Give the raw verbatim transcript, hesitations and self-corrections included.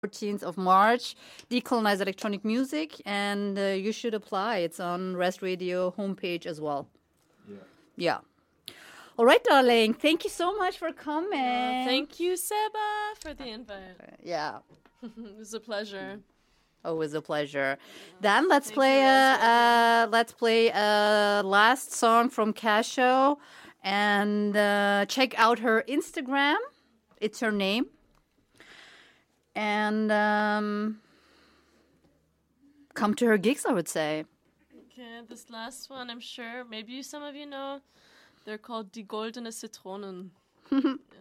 fourteenth of March, Decolonize Electronic Music, and uh, you should apply. It's on Rest Radio homepage as well. Yeah. Yeah. All right, darling. Thank you so much for coming. Uh, thank you, Seba, for the invite. Yeah. It was a pleasure. Always a pleasure. Then let's Thank play you, a Rosie. uh, let's play a last song from Casho, and uh, check out her Instagram. It's her name. And um, come to her gigs, I would say. Okay, this last one, I'm sure maybe some of you know. They're called Die Goldene Zitronen.